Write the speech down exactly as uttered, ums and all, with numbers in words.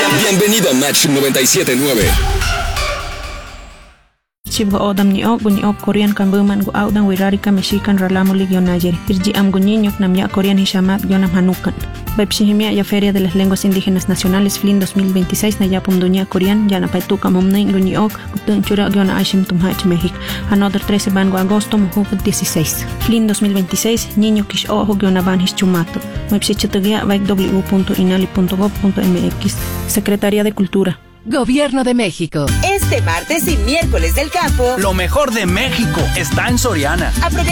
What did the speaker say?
Bienvenido a Match noventa y siete punto nueve. Chibgo odam ni ok buni ok Korean kan buman gu audan wirarika mexican ralamo ligionayer. Irji am guñiñok nam ya Korean hishamat yonam hanukan. Bepshihimia ya Feria de las Lenguas Indígenas Nacionales F L I N dos mil veintiséis na yapum duña Korean ya na paituka momnei guñi ok gutun chura giona ashim tumhach México. Another trece bango agosto mujuk dieciséis. F L I N dos mil veintiséis niño kish ojo giona ban his chumato. Mepsichitugia vaik w punto inali punto gov punto mx. Secretaría de Cultura. Gobierno de México. Este martes y miércoles del campo. Lo mejor de México está en Soriana. Aprovecha